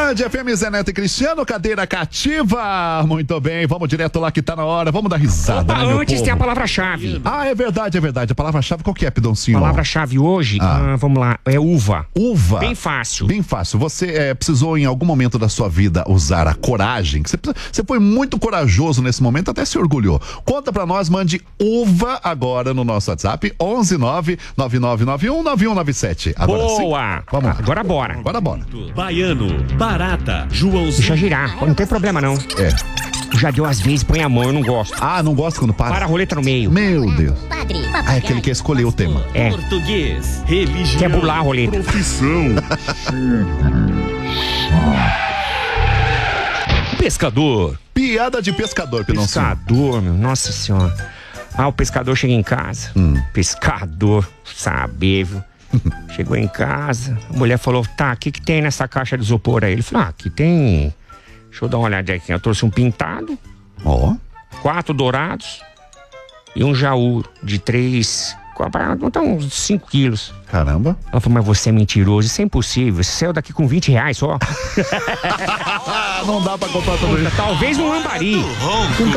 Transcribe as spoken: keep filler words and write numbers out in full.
Band F M, Zé Neto e Cristiano, cadeira cativa. Muito bem, vamos direto lá que tá na hora. Vamos dar risada, Opa, né, meu antes povo? tem a palavra-chave. Ah, é verdade, é verdade. A palavra-chave qual que é, Pidoncinho? Palavra-chave hoje, Ah. ah, vamos lá, é uva. Uva. Bem fácil. Bem fácil. Você é, precisou em algum momento da sua vida usar a coragem? Você, você foi muito corajoso nesse momento, até se orgulhou. Conta pra nós, mande uva agora no nosso WhatsApp, onze nove nove nove nove um nove um nove sete. Agora Boa! sim. Vamos lá. Agora bora. Agora bora. Baiano, Barata, Joãozinho. Deixa girar, não tem problema não. É. Já deu às vezes, põe a mão, eu não gosto. Ah, não gosta quando para? Para a roleta no meio. Meu Deus. Padre, Ah, é aquele que escolheu o tema. É. Português, religião. Quer bular a roleta. Profissão. Pescador. Piada de pescador, Pidoncinho. Pescador, meu, nossa senhora. Ah, o pescador chega em casa. Hum. Pescador, saber, viu? Chegou em casa, a mulher falou, tá, o que que tem nessa caixa de isopor aí? Ele falou, ah, aqui tem... Deixa eu dar uma olhadinha aqui. Eu trouxe um pintado, Ó. quatro dourados e um jaú de três... Então, uns cinco quilos. Caramba. Ela falou, mas você é mentiroso, isso é impossível. Você saiu daqui com vinte reais só. Não dá pra comprar tudo isso. Talvez um lambari.